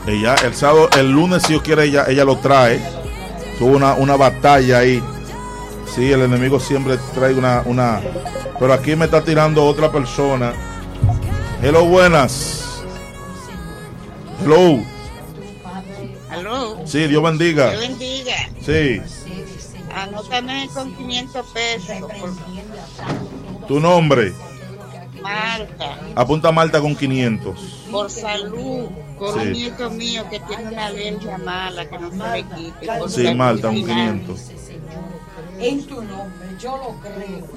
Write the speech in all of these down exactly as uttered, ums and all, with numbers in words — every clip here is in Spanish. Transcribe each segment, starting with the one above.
Ella, el sábado, el lunes, si Dios quiere, ella, ella lo trae. Tuvo una, una batalla ahí. Sí, el enemigo siempre trae una, una. Pero aquí me está tirando otra persona. Hello, buenas. Hello. Aló. Sí, Dios bendiga. Dios bendiga. Sí. Anótame con quinientos pesos. Por... Tu nombre. Marta. Apunta Marta con quinientos. Por salud. Por Sí. un nieto mío que tiene una alergia mala que no se me quite. Por Sí, salud Marta, con final. quinientos. En tu nombre, yo lo creo.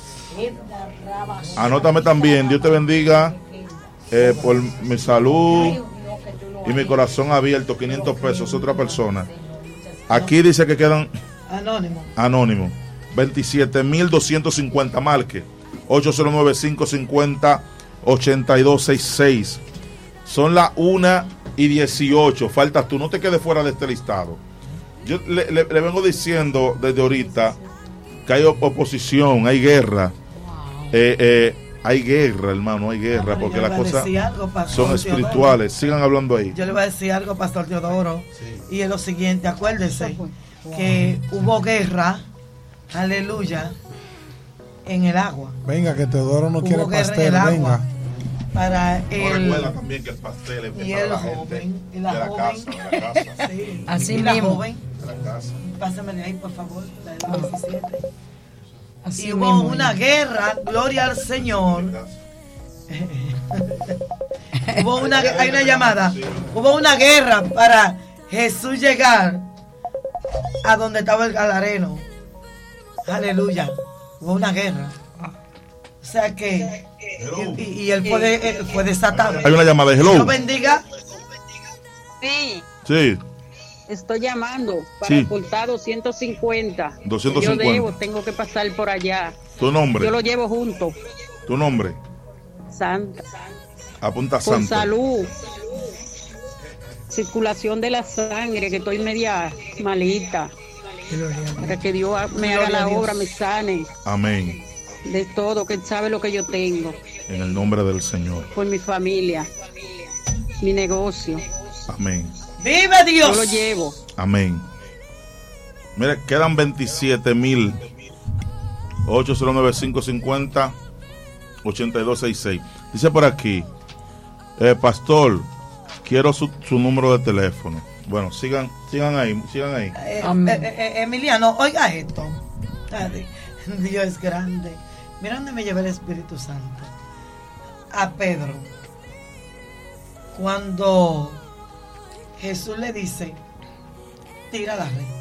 Anótame también, Dios te bendiga, eh, por mi salud y mi corazón abierto, quinientos pesos, otra persona. Aquí dice que quedan Anónimo. anónimos, veintisiete mil doscientos cincuenta, marque, ocho cero nueve, cinco cinco cero, ocho dos seis seis. Son las una y dieciocho, faltas tú, no te quedes fuera de este listado. Yo le, le, le vengo diciendo desde ahorita que hay oposición, hay guerra. Eh, eh, hay guerra, hermano, hay guerra, No, porque yo le las voy a cosas decir algo, Pastor son Teodoro. espirituales. Sigan hablando ahí. Yo le voy a decir algo, Pastor Teodoro, sí. Y es lo siguiente, acuérdese que hubo guerra, aleluya, en el agua. Venga, que Teodoro no Hubo quiere guerra pastel, en el agua. venga. Para No el recuerda también que el pastel es y para el la joven gente y la de la joven. casa, de la casa. Sí. Así y la mismo. joven, De la casa. pásamele ahí por favor, la del diecisiete. Así Y hubo mismo, una hijo. guerra, gloria al Señor. Hubo una, hay una llamada. Hubo una guerra para Jesús llegar a donde estaba el galareno. Aleluya. Hubo una guerra. O sea que y, y- y él fue, de- él fue desatado. Hay una llamada, hello. Dios bendiga. Sí, Sí, estoy llamando para Sí. aportar doscientos cincuenta. doscientos Yo cincuenta. debo, tengo que pasar por allá. Tu nombre. Yo lo llevo junto. Tu nombre. Santa. Apunta Por Santo. salud. Circulación de la sangre, que estoy media malita. Para que Dios me haga la obra, me sane Amén. de todo, que Él sabe lo que yo tengo. En el nombre del Señor. Por mi familia, mi negocio. Amén. ¡Vive Dios! Yo lo llevo. Amén. Mire, quedan veintisiete mil. ocho cero nueve, cinco cinco cero, ocho dos seis seis. Dice por aquí, eh, pastor, quiero su, su número de teléfono. Bueno, sigan, sigan ahí, sigan ahí. Eh, eh, eh, Emiliano, oiga esto. Ay, Dios es grande. Mira dónde me lleva el Espíritu Santo. A Pedro. Cuando Jesús le dice, tira la red.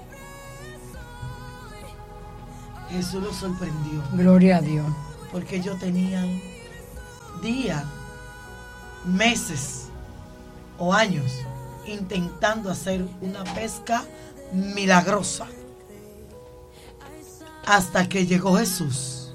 Jesús lo sorprendió. Gloria a Dios. Porque ellos tenían días, meses o años intentando hacer una pesca milagrosa. Hasta que llegó Jesús.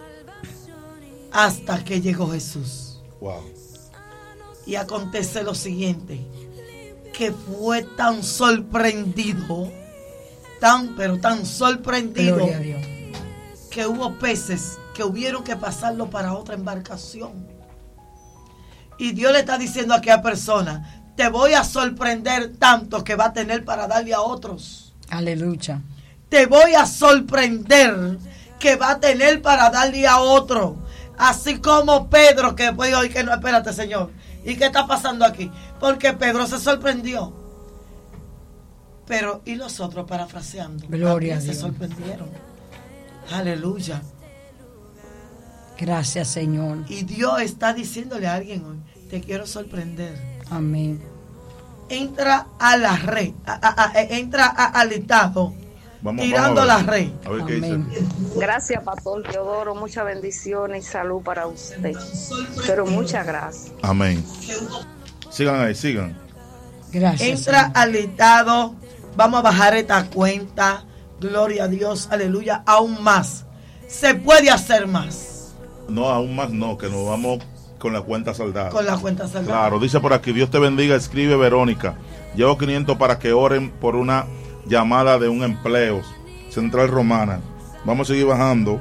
Hasta que llegó Jesús. Wow. Y acontece lo siguiente, que fue tan sorprendido, tan pero tan sorprendido, Gloria a Dios. que hubo peces que hubieron que pasarlo para otra embarcación. Y Dios le está diciendo a aquella persona, te voy a sorprender tanto que va a tener para darle a otros. Aleluya. Te voy a sorprender que va a tener para darle a otro. Así como Pedro, que después dijo, que no, espérate, Señor. ¿Y qué está pasando aquí? Porque Pedro se sorprendió. Pero, ¿y los otros parafraseando? Gloria También a se Dios. sorprendieron. Aleluya. Gracias, Señor. Y Dios está diciéndole a alguien hoy, te quiero sorprender. Amén. Entra a la red, a- a- a- entra a- al estado, Vamos, tirando vamos a la ver. red. A ver qué dice. Gracias, Pastor Teodoro. Muchas bendiciones y salud para usted. Pero muchas gracias. Amén. Sigan ahí, sigan. Gracias. Entra Señor. al estado, vamos a bajar esta cuenta, gloria a Dios, aleluya, aún más. Se puede hacer más No, aún más no, que nos vamos con la cuenta saldada. con la cuenta saldada. Claro, dice por aquí, Dios te bendiga, escribe Verónica. Llevo quinientos para que oren por una llamada de un empleo. Central Romana. Vamos a seguir bajando.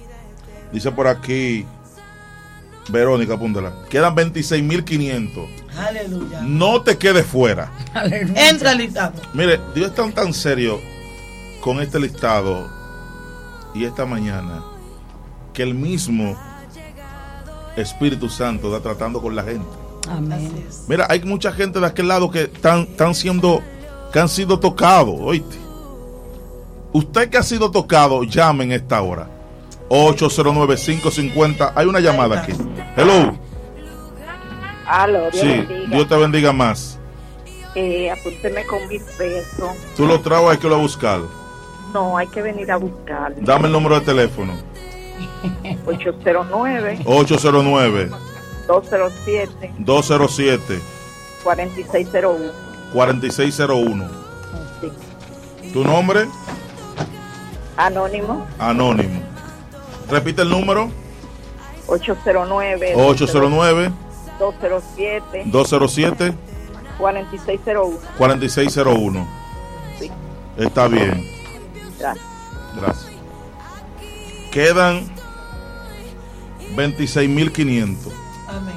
Dice por aquí, Verónica, apúntala. Quedan veintiséis mil quinientos. Aleluya. No te quedes fuera. Aleluya. Entra al listado. Mire, Dios es tan, tan serio con este listado y esta mañana que el mismo Espíritu Santo está tratando con la gente. Amén. Mira, hay mucha gente de aquel lado que están, están siendo, que han sido tocados, oíste. Usted que ha sido tocado, llame en esta hora. ocho cero nueve, cinco cinco cero. Hay una llamada aquí. Hello. Aló, Dios Sí, bendiga. Dios te bendiga más. Eh, apúnteme con mil pesos. Tú lo traes, hay que ir a buscar. No, hay que venir a buscar. Dame el número de teléfono. ocho cero nueve, ocho cero nueve, dos cero siete, dos cero siete, cuatro seis cero uno. cuatro seis cero uno. Sí. ¿Tu nombre? Anónimo. Anónimo. Repite el número. ocho cero nueve, ocho cero nueve, dos cero siete, dos cero siete, cuatro seis cero uno. cuatro seis cero uno. Sí. Está bien. Gracias. Gracias. Quedan veintiséis mil quinientos. Amén.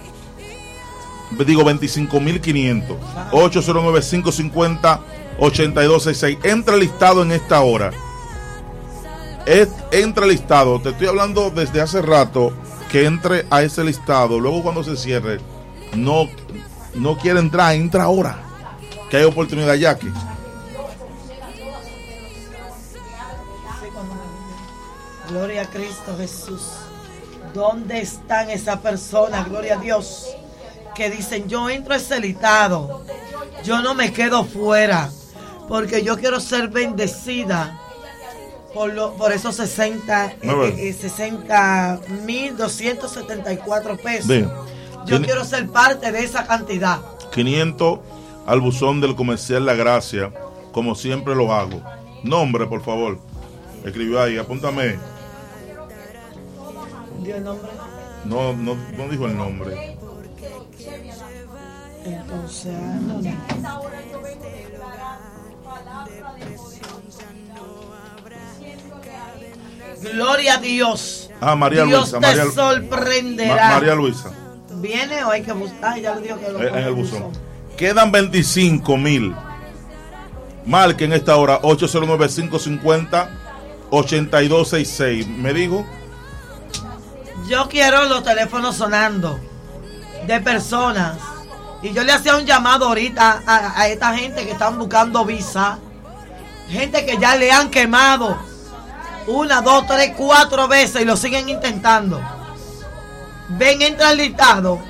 Digo veinticinco mil quinientos. ocho cero nueve, cinco cinco cero, ocho dos seis seis. Entra listado en esta hora. Es, entra listado. Te estoy hablando desde hace rato que entre a ese listado. Luego cuando se cierre, no, no quiere entrar. Entra ahora. Que hay oportunidad ya aquí. Gloria a Cristo Jesús. ¿Dónde están esas personas, gloria a Dios, que dicen, yo entro a ese listado, yo no me quedo fuera, porque yo quiero ser bendecida por, lo, por esos sesenta mil doscientos setenta y cuatro pesos? Bien. Yo Tien- quiero ser parte de esa cantidad. quinientos al buzón del comercial La Gracia, como siempre lo hago. Nombre, por favor. Escribió ahí, apúntame. ¿Dio el nombre? No, no, no dijo el nombre. Entonces, ah, no, no. Gloria a Dios. Ah, María Dios Luisa. te María, sorprenderá. Ma- María Luisa. ¿Viene o hay que buscar? Ya lo dijo que lo En, pone en el en buzón. Quedan veinticinco mil. Marquen esta hora. ocho cero nueve, cinco cinco cero, ocho dos seis seis. ¿Me dijo? Yo quiero los teléfonos sonando de personas. Y yo le hacía un llamado ahorita a, a esta gente que están buscando visa. Gente que ya le han quemado una, dos, tres, cuatro veces y lo siguen intentando. Ven, entra al listado.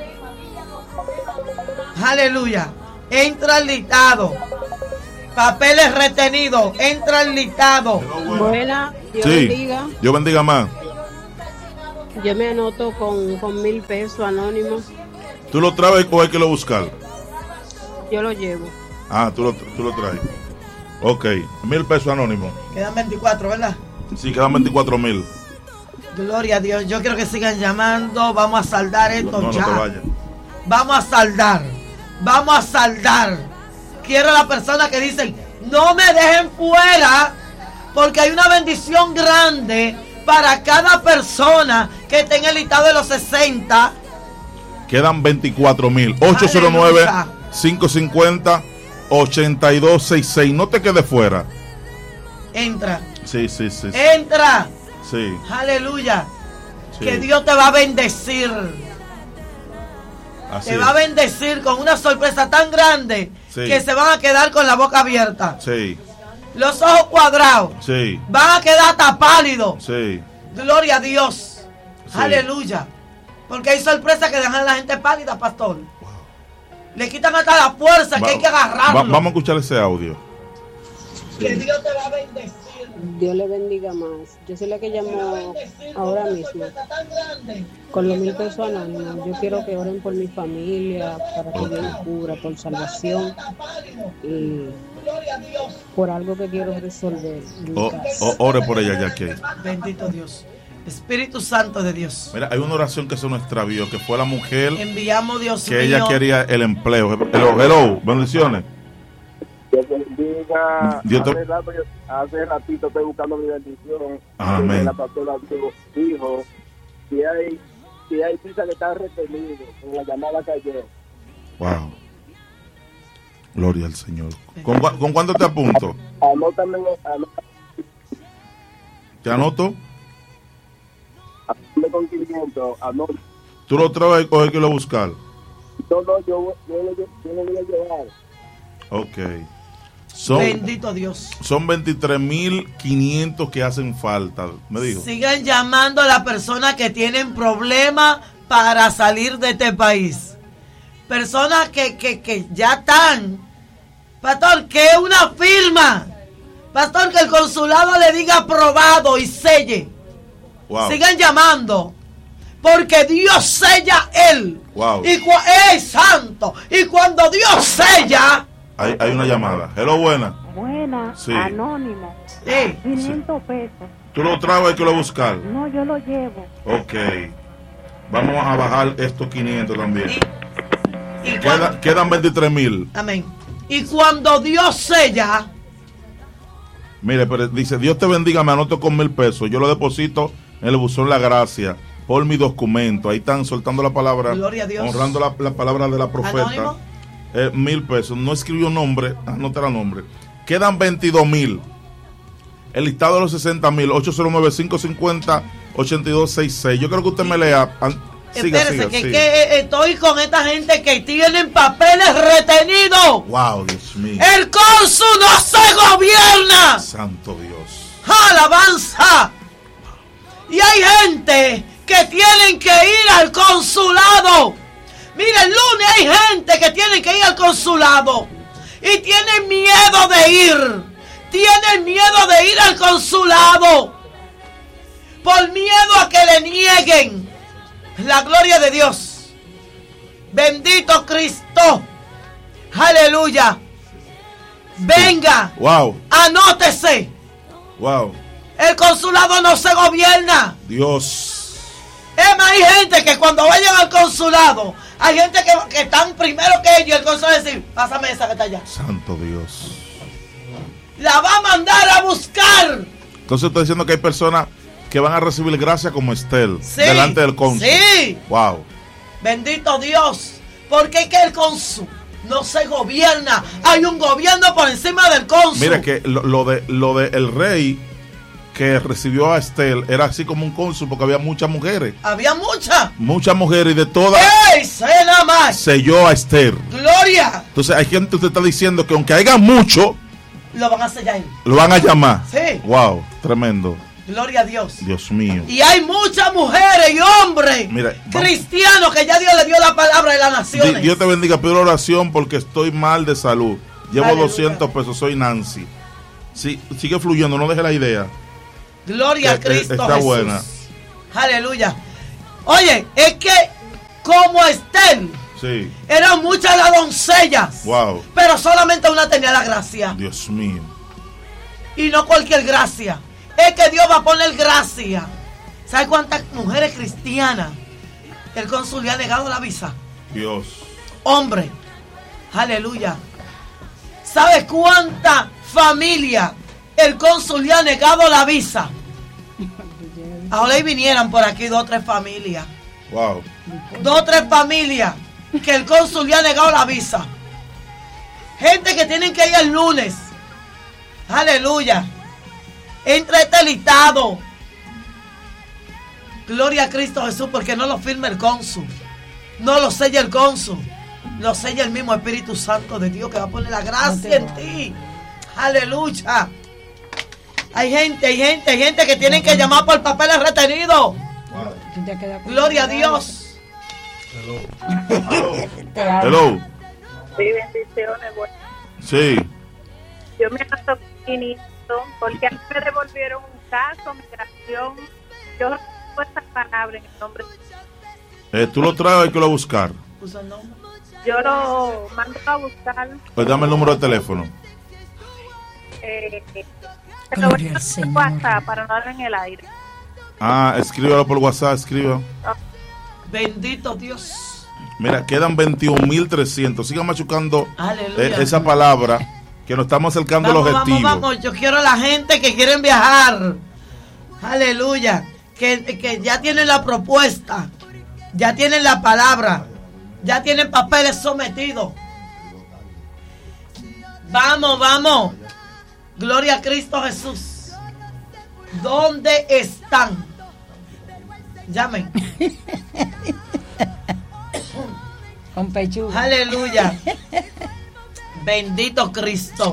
Aleluya. Entra al listado. Papeles retenidos. Entra al listado. Buena, Dios Sí. bendiga. Dios bendiga más. Yo me anoto con, con mil pesos anónimos. ¿Tú lo traes o hay que lo buscar? Yo lo llevo. Ah, tú lo, tú lo traes. Ok. Mil pesos anónimos. Quedan veinticuatro, ¿verdad? Sí, quedan veinticuatro mil. Gloria a Dios. Yo quiero que sigan llamando. Vamos a saldar esto No, no ya. te vayas. Vamos a saldar. Vamos a saldar. Quiero a la persona que dicen, no me dejen fuera, porque hay una bendición grande para cada persona que esté en el listado de los sesenta. Quedan veinticuatro mil. ocho cero nueve, cinco cinco cero, ocho dos seis seis. No te quedes fuera. Entra. Sí, sí, sí. Sí. Entra. Sí, Aleluya. sí. Que Dios te va a bendecir. Así Te es. va a bendecir con una sorpresa tan grande Sí. que se van a quedar con la boca abierta. Sí, Los ojos cuadrados. sí, Van a quedar hasta pálidos. sí. Gloria a Dios. Sí. Aleluya. Porque hay sorpresas que dejan a la gente pálida, pastor. Le quitan hasta la fuerza que Va- hay que agarrarlo. va- vamos a escuchar ese audio. Que Dios te va a bendecir. Dios le bendiga más. Yo soy la que llamó ahora mismo con los mil pesos anónimos. Yo quiero que oren por mi familia, para que Dios me cubra, por salvación y por algo que quiero resolver en mi O- casa. o- ore por ella, ya que. Bendito Dios. Espíritu Santo de Dios. Mira, hay una oración que se nos extravió, que fue la mujer Enviamos, Dios que mío. ella quería el empleo. Hello, hello, bendiciones. Dios bendiga. Dios te- Hace, rato yo- hace ratito estoy buscando mi bendición. Amén. Que La pastora dijo, si hay, si hay cita que está retenido en la llamada que ayer, Wow. Gloria al Señor. ¿Con, cua- ¿con cuánto te apunto? Anótame, anótame ¿Te anoto? con quinientos, anótame. ¿Tú lo traes o hay que lo buscar? No, no, yo, yo, yo, yo lo voy a llevar. Ok. Son, Bendito Dios. son veintitrés mil quinientos que hacen falta. Me dijo. Sigan llamando a las personas que tienen problemas para salir de este país. Personas que, que, que ya están. Pastor, que es una firma. Pastor, que el consulado le diga aprobado y selle. Wow. Sigan llamando. Porque Dios sella él. Wow. Y cua- ¡Ey, santo! Y cuando Dios sella. Hay, hay una llamada. Hello, buena. Buena, Sí. anónimo. Sí. quinientos pesos. ¿Tú lo traes o hay que lo buscar? No, yo lo llevo. Ok. Vamos a bajar estos quinientos también. Y, y Queda- cuando, quedan veintitrés mil. amén. Y cuando Dios sella. Mire, pero dice, Dios te bendiga, me anoto con mil pesos. Yo lo deposito en el buzón La Gracia por mi documento. Ahí están soltando la palabra, Gloria a Dios. honrando la, la palabra de la profeta. Anónimo. Eh, mil pesos. No escribió nombre, anota el nombre. Quedan veintidós mil. El listado de los sesenta mil, ocho cero nueve, cinco cinco cero, ocho dos seis seis. Yo creo que usted me lea. An- Siga, Espérese, siga, que, siga. que eh, estoy con esta gente que tienen papeles retenidos. Wow, Dios mío. El cónsul no se gobierna. Santo Dios. Alabanza. Y hay gente que tienen que ir al consulado. Mira, el lunes hay gente que tiene que ir al consulado y tienen miedo de ir. Tienen miedo de ir al consulado por miedo a que le nieguen la gloria de Dios. Bendito Cristo. Aleluya. Venga, Wow, anótese. wow. El consulado no se gobierna. Dios. Es más, hay gente que cuando vayan al consulado, hay gente que, que están primero que ellos. El consulado va a decir, pásame esa que está allá. Santo Dios. La va a mandar a buscar. Entonces está diciendo que hay personas que van a recibir gracia como Estel Sí, delante del cónsul. sí. Wow. Bendito Dios. Porque es que el cónsul no se gobierna. Hay un gobierno por encima del cónsul. Mira que lo, lo de lo de el rey que recibió a Estel era así como un cónsul porque había muchas mujeres. Había muchas. Muchas mujeres y de todas ¡Ey! Sé nada más. selló a Esther. Gloria. Entonces hay gente que usted está diciendo que aunque haya mucho, Lo van a sellar. lo van a llamar. Sí. Wow, tremendo. Gloria a Dios. Dios mío. Y hay muchas mujeres y hombres Mira, vamos. cristianos que ya Dios le dio la palabra de las naciones. Di- Dios te bendiga, pido oración porque estoy mal de salud. Llevo Aleluya. doscientos pesos, soy Nancy. Sí, sigue fluyendo, no deje la idea. Gloria a Que- que Cristo está Jesús. buena. Aleluya. Oye, es que como Esther, Sí, eran muchas las doncellas, wow, pero solamente una tenía la gracia. Dios mío. Y no cualquier gracia. Es que Dios va a poner gracia. ¿Sabe cuántas mujeres cristianas el cónsul le ha negado la visa? Dios. Hombre, aleluya. ¿Sabes cuánta familia el cónsul le ha negado la visa? Ahora ahí vinieran por aquí dos o tres familias. Wow. Dos o tres familias que el cónsul le ha negado la visa. Gente que tienen que ir el lunes. Aleluya. Entre este listado. Gloria a Cristo Jesús, porque no lo firma el cónsul. No lo sella el cónsul. Lo sella el mismo Espíritu Santo de Dios que va a poner la gracia en ti. Aleluya. Hay gente, hay gente, hay gente que tienen que llamar por papeles retenidos. Gloria a Dios. Hello. Sí, bendiciones. Bueno, Sí. yo me anoto quinientos porque a mí me devolvieron un caso, migración. Yo recibo esta palabra en el nombre de Dios. Eh, tú lo traes, hay que lo buscar. Puso el nombre. Yo lo mando a buscar. Pues dame el número de teléfono. Eh, te lo voy a hacer por WhatsApp para no darlo en el aire. Ah, escríbelo por WhatsApp, escriba. Bendito Dios. Mira, quedan veintiún mil trescientos. Sigan machucando Aleluya. eh, esa palabra que nos estamos acercando Vamos, al vamos, objetivo. vamos. Yo quiero a la gente que quieren viajar. Aleluya. Que, que ya tienen la propuesta. Ya tienen la palabra. Ya tienen papeles sometidos. Vamos, vamos. Gloria a Cristo Jesús. ¿Dónde están? Llamen. Con pechuga. Aleluya. Bendito Cristo.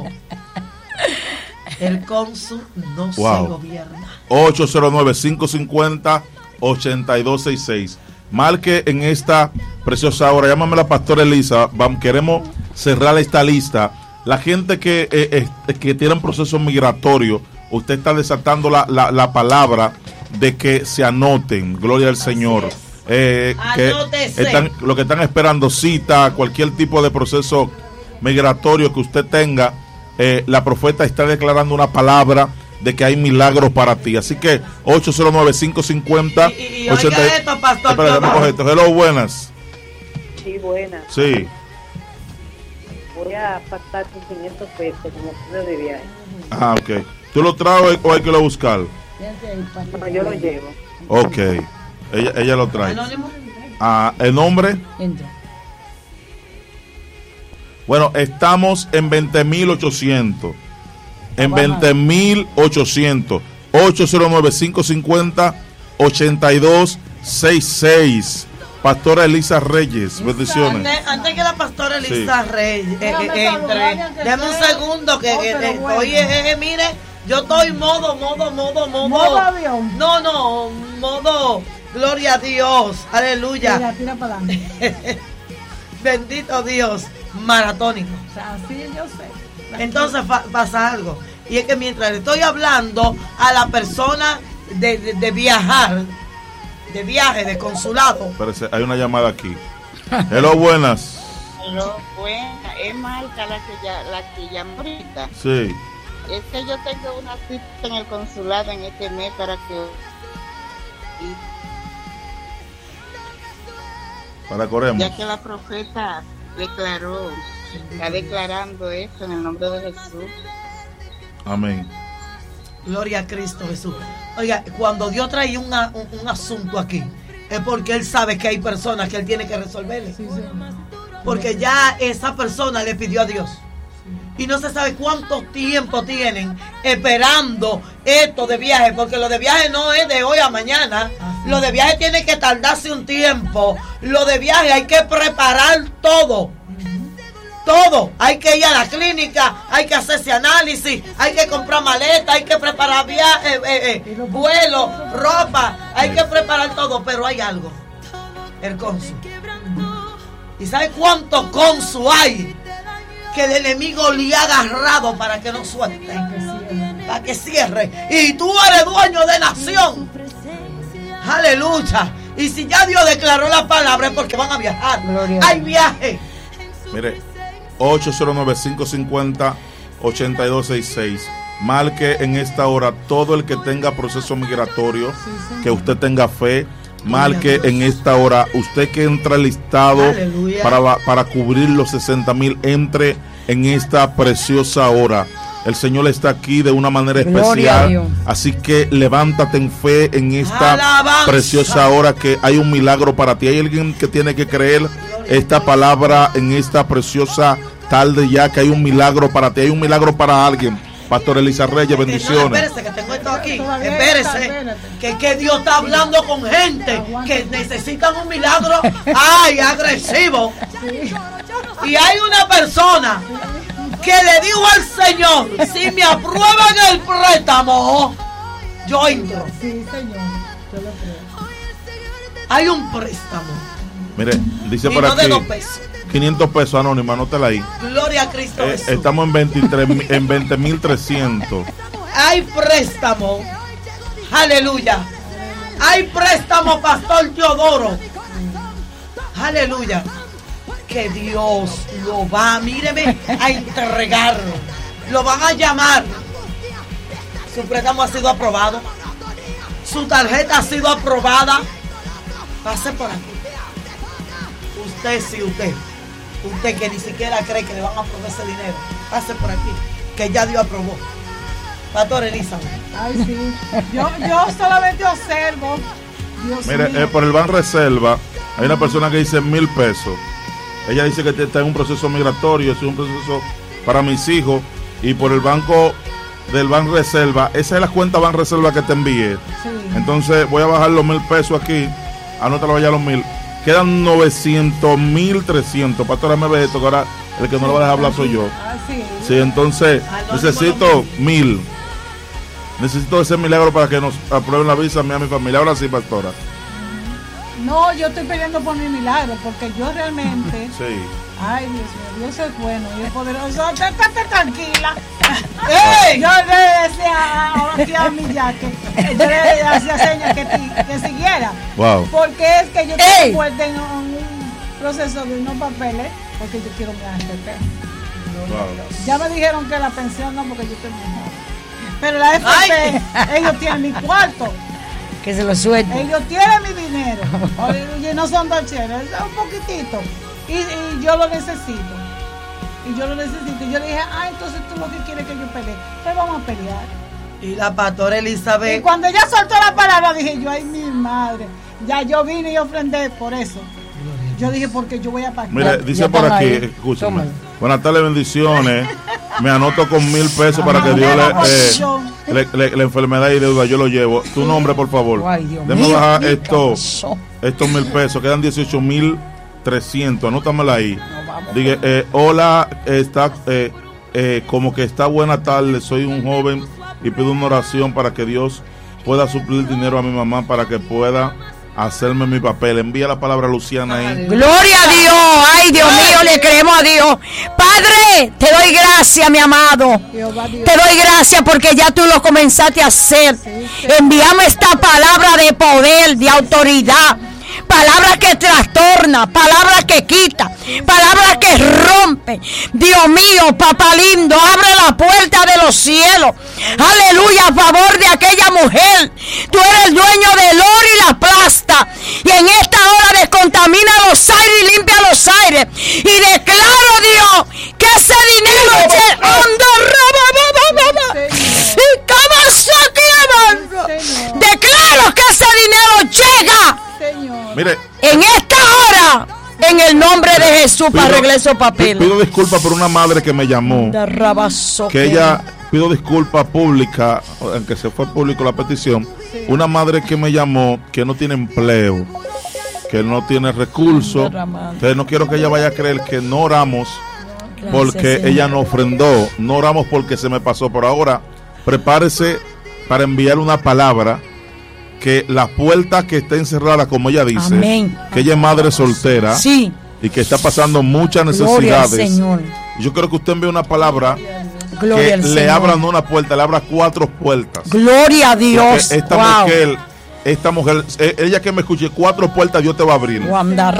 El cónsul no Wow. se gobierna. ocho cero nueve, cinco cinco cero, ocho dos seis seis. Marque en esta preciosa hora. Llámame la pastora Elisa. Vamos, queremos cerrar esta lista. La gente que, eh, eh, que tiene un proceso migratorio, usted está desatando la, la, la palabra de que se anoten. Gloria al Señor. Eh, que están, lo que están esperando cita, cualquier tipo de proceso migratorio que usted tenga, eh, la profeta está declarando una palabra de que hay milagros para ti. Así que ocho cero nueve, cinco cinco cero, Y, y, y oiga esto, pastor. Espera, déjame coger esto. Hello, buenas. Sí, buenas. Sí. Voy a pactar con quinientos pesos como precio de viaje. Ah, ok. ¿Tú lo traes o hay que lo buscar? No, yo lo llevo. Ok. Ella, ella lo trae. ¿Anónimo? Ah, ¿el nombre? Entra. Bueno, estamos en veinte mil ochocientos. En veinte mil ochocientos. ocho cero nueve, cinco cinco cero, ocho dos seis seis. Pastora Elisa Reyes, bendiciones. Antes, antes que la pastora Elisa Sí. Reyes eh, Déjame eh, saludar, entre, aunque déjame un sea. segundo que No, que- pero que bueno. estoy, eh, eh, mire, yo estoy modo, modo, modo, modo. Modo avión. No, no, modo, gloria a Dios, aleluya. Tira, tira para adelante. Bendito Dios, maratónico. O sea, así yo sé. Entonces fa- pasa algo. Y es que mientras le estoy hablando a la persona de, de, de viajar, de viaje, de consulado. Espérese, hay una llamada aquí. Hello, buenas. Pero buena, es Marta la que ya, la que llamó ahorita. Sí. Es que yo tengo una cita en el consulado en este mes para que Para corremos. ya que la profeta declaró, está declarando esto en el nombre de Jesús. Amén. Gloria a Cristo Jesús. Oiga, cuando Dios trae una- un, un asunto aquí, es porque Él sabe que hay personas que Él tiene que resolverle. Sí, sí. Porque ya esa persona le pidió a Dios. Y no se sabe cuánto tiempo tienen esperando esto de viaje, porque lo de viaje no es de hoy a mañana. Lo de viaje tiene que tardarse un tiempo. Lo de viaje hay que preparar todo. Todo. Hay que ir a la clínica, hay que hacerse análisis, hay que comprar maleta, hay que preparar viaje, eh, eh, vuelo, ropa, hay que preparar todo, pero hay algo. El cónsul. ¿Y sabe cuánto cónsul hay que el enemigo le ha agarrado para que no suelte? Para que cierre. Y tú eres dueño de nación. Aleluya. Y si ya Dios declaró la palabra es porque van a viajar. Gloria. Hay viaje. Mire, ocho cero nueve, cinco cinco cero, ocho dos seis seis. Marque en esta hora todo el que tenga proceso migratorio, que usted tenga fe. Marque en esta hora, usted que entra al listado Aleluya. para, para cubrir los sesenta mil, entre en esta preciosa hora. El Señor está aquí de una manera Gloria a Dios. especial, así que levántate en fe en esta Alabanza. preciosa hora, que hay un milagro para ti. Hay alguien que tiene que creer esta palabra en esta preciosa tarde ya, que hay un milagro para ti, hay un milagro para alguien. Pastor Elisa Reyes, Que no, bendiciones. espérese, que tengo esto aquí. Todavía Espérese. está, espérate. Que, que Dios está hablando con gente que necesitan un milagro. ¡Ay, agresivo! Y hay una persona que le dijo al Señor: si me aprueban el préstamo, yo entro. Sí, señor. Yo lo creo. Hay un préstamo. Mire, dice Y por no de aquí dos pesos. quinientos pesos, anónima, anótela ahí. Gloria a Cristo Eh, Jesús. estamos en veintitrés, mi- en veinte mil trescientos. Hay préstamo. Aleluya. Hay préstamo, Pastor Teodoro. Aleluya. Que Dios lo va, míreme, a entregar. Lo van a llamar. Su préstamo ha sido aprobado. Su tarjeta ha sido aprobada. Pase por aquí. Usted sí, usted. Usted que ni siquiera cree que le van a aprobar ese dinero. Pase por aquí. Que ya Dios aprobó. Pastor Elizabeth. Ay, sí. Yo, yo solamente observo. Dios Mire, mío. eh, por el Ban Reserva hay una persona que dice mil pesos. Ella dice que está en un proceso migratorio, es un proceso para mis hijos, y por el banco del Banreserva, esa es la cuenta Banreserva que te envié. Sí. Entonces voy a bajar los mil pesos aquí, anótalo ya los mil. Quedan novecientos mil trescientos. Pastora, me ve esto, que ahora el que no lo va a dejar hablar soy yo. Ah, sí. Sí, entonces necesito mil. Necesito ese milagro para que nos aprueben la visa a mí y a mi familia. Ahora sí, pastora. No, yo estoy pidiendo por mi milagro, porque yo realmente... Sí. Ay, Dios mío, Dios es bueno y es poderoso. Estate tranquila. ¡Ey! Yo le decía aquí a mi ya que yo le hacía señas que, que siguiera. Wow. Porque es que yo estoy envuelta en un proceso de unos papeles, porque yo quiero mi A F P. Wow. Ya me dijeron que la pensión no, porque yo estoy mejor. Pero la A F P, Ay. ellos tienen mi cuarto. Que se lo suelte. Ellos tienen mi dinero. Oye, no son dos cheles, es un poquitito. Y, y yo lo necesito. Y yo lo necesito. Y yo le dije, ah, entonces tú lo que quieres que yo pelee. Pues vamos a pelear. Y la pastora Elizabeth. Y cuando ella soltó la palabra, dije yo, ay, mi madre. Ya yo vine y ofrendé por eso. Yo dije, porque yo voy a pagar. Mira, dice por aquí, escúchame. Buenas tardes, bendiciones. Me anoto con mil pesos para que Dios le, eh, le, le, la enfermedad y deuda yo lo llevo. Tu nombre, por favor. Déjame bajar esto, estos mil pesos. Quedan dieciocho mil trescientos. Anótamela ahí. Diga, eh, hola, está eh, eh, como que está buena tarde. Soy un joven y pido una oración para que Dios pueda suplir dinero a mi mamá para que pueda hacerme mi papel. Envía la palabra a Luciana ahí. Gloria a Dios. Ay, Dios mío, le creemos a Dios. Padre, te doy gracias, mi amado. Te doy gracias porque ya tú lo comenzaste a hacer. Envíame esta palabra de poder, de autoridad. Palabra que trastorna, palabra que quita, palabra que rompe. Dios mío, papá lindo, abre la puerta de los cielos. Aleluya, a favor de aquella mujer. Tú eres el dueño del oro y la plata. Y en esta hora descontamina los aires y limpia los aires. Y declaro, Dios, que ese dinero se anda. Declaro que ese dinero llega. Mire, en esta hora, en el nombre de Jesús, pido, para arreglar esos papeles. Pido disculpas por una madre que me llamó. Que ella, pido disculpas públicas, aunque se fue público la petición. Sí. Una madre que me llamó que no tiene empleo, que no tiene recursos. Entonces no quiero que ella vaya a creer que no oramos Gracias, porque señor. ella no ofrendó. No oramos porque se me pasó. Por ahora, prepárese para enviar una palabra. Que la puerta que está encerrada, como ella dice, Amén. Que ella es madre soltera, sí. Y que está pasando muchas necesidades. Yo creo que usted envíe una palabra Gloria que le Señor. abra no una puerta, le abra cuatro puertas. Gloria a Dios. Porque esta wow. mujer, esta mujer, ella que me escuche, cuatro puertas Dios te va a abrir. Dios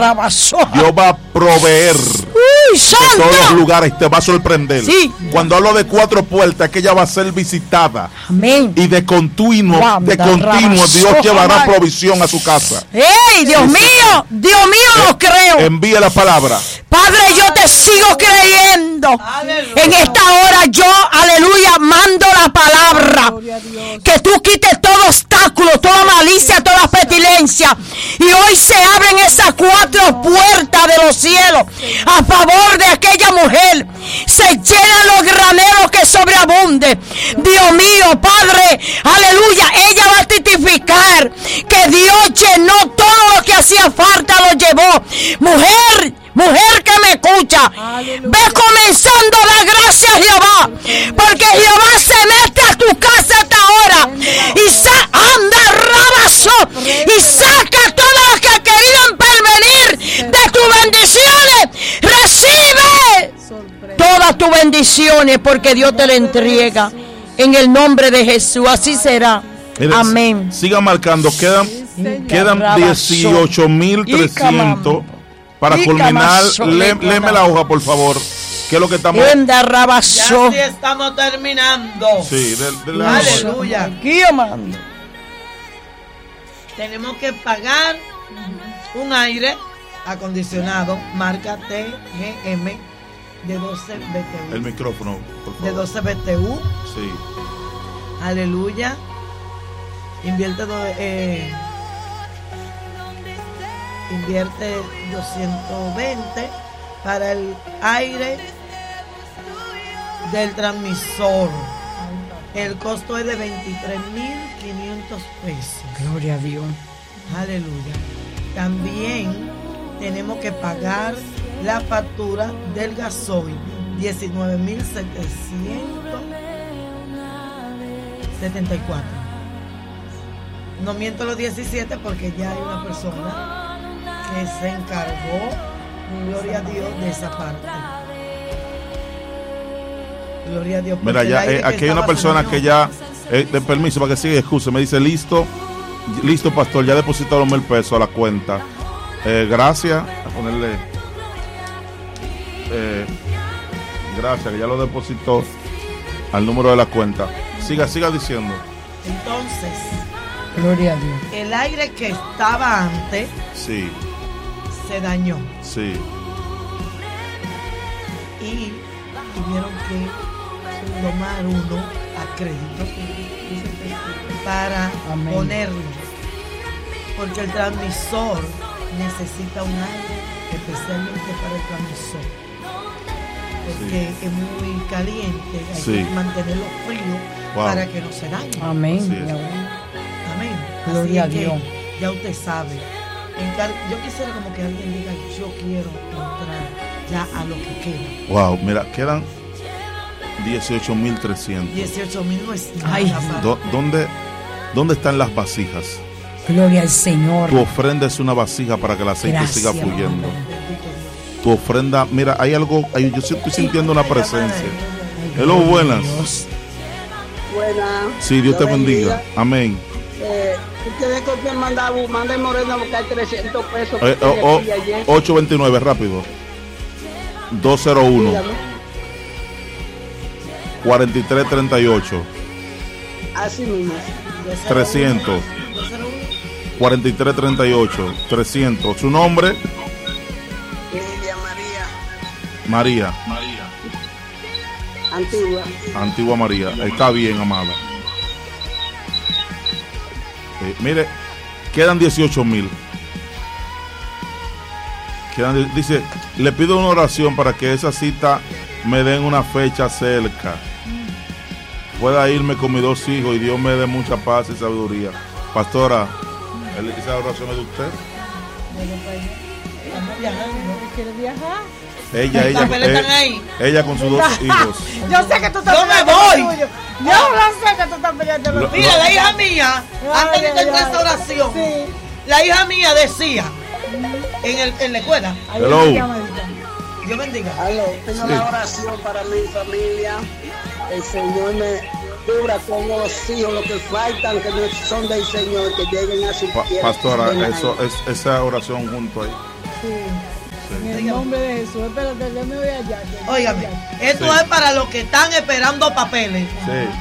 va a proveer. Uy, de todos los lugares, te va a sorprender. Sí. Cuando hablo de cuatro puertas, que ella va a ser visitada. Amén. Y de continuo, de continuo, Dios llevará provisión a su casa. ¡Ey, Dios mío! Dios mío, lo creo. Envíe la palabra. Padre, yo te sigo creyendo. Aleluya. En esta hora yo, aleluya, mando la palabra. Que tú quites todo obstáculo, toda malicia, toda petilencia. Y hoy se abren esas cuatro puertas de los cielos a favor de aquella mujer. Se llenan los graneros que sobreabunden. Dios mío, Padre, aleluya, ella va a testificar que Dios llenó todo lo que hacía falta, lo llevó. Mujer, mujer que me escucha, aleluya. Ve comenzando a dar gracias a Jehová, porque Jehová se mete a tu casa hasta ahora y sa anda rabazo y saca todo lo que ha querido pervenir de tus bendiciones. Recibe todas tus bendiciones porque Dios te la entrega en el nombre de Jesús. Así será. Mire, amén. Siga marcando, quedan quedan dieciocho mil trescientos para culminar. Lé, léeme la hoja, por favor. ¿Qué es lo que estamos? Ya sí estamos terminando. Sí, de, de la aleluya. Aquí amando. Tenemos que pagar un aire acondicionado marca T G M de doce B T U. El micrófono, por favor. De doce B T U. Sí. Aleluya. Invierte eh, invierte doscientos veinte para el aire del transmisor. El costo es de veintitrés mil quinientos pesos. Gloria a Dios. Aleluya. También tenemos que pagar la factura del gasoil, diecinueve mil setecientos setenta y cuatro. No miento los diecisiete porque ya hay una persona que se encargó, gloria a Dios, de esa parte. Gloria a Dios. Mira, ya eh, aquí hay una persona que ya, eh, de permiso para que siga, excusa, me dice, listo, listo pastor, ya depositó los mil pesos a la cuenta. Eh, gracias, a ponerle, eh, gracias, que ya lo depositó al número de la cuenta. Siga, siga diciendo. Entonces, gloria a Dios. El aire que estaba antes, sí, se dañó. Sí. Y tuvieron que tomar uno a crédito para Amén. Ponerlo, porque el transmisor necesita un aire especialmente para el transmisor, porque sí. es muy caliente, hay sí. que mantenerlo frío wow. para que no se dañe. Amén. Amén. Gloria a Así Dios. Que ya usted sabe. Yo quisiera como que alguien diga, yo quiero entrar ya a lo que queda. Wow, mira, quedan dieciocho mil trescientos. dieciocho mil no es nada. Do, ¿dónde, ¿Dónde están las vasijas? Gloria al Señor. Tu ofrenda es una vasija para que el aceite Gracias, siga fluyendo. Tu ofrenda, mira, hay algo, hay, yo estoy sintiendo una presencia. Hello, buenas. Buenas. Sí, Dios te bendiga. Amén. Eh, ustedes que manda, manda Moreno a buscar trescientos pesos. Eh, oh, oh, ocho veintinueve, rápido. dos cero uno. cuarenta y tres treinta y ocho. Así mismo. trescientos. cuarenta y tres treinta y ocho. trescientos. ¿Su nombre? Lidia María. María. María. Antigua. Antigua María. Está bien, amada. Eh, mire, quedan dieciocho mil. Quedan, dice, le pido una oración para que esa cita me den una fecha cerca. Pueda irme con mis dos hijos y Dios me dé mucha paz y sabiduría. Pastora, ¿esa oración es de usted? ¿Quiere viajar? Ella, ella, eh, ella con sus dos hijos. Yo sé que tú estás Yo me voy. Yo no sé que tú estás peleando los Mira, la hija mía, antes de entrar esa oración, sí. la hija mía decía en, el, en la escuela. Hello. Dios bendiga. Aló, tengo sí. una oración para mi familia. El Señor me cubra con los hijos, los que faltan, que no son del Señor, que lleguen a su pa Pastora, eso, es, esa oración junto ahí. Sí. Sí. En el nombre de Jesús, espérate, yo me voy allá. Óigame, esto sí. es para los que están esperando papeles. Sí.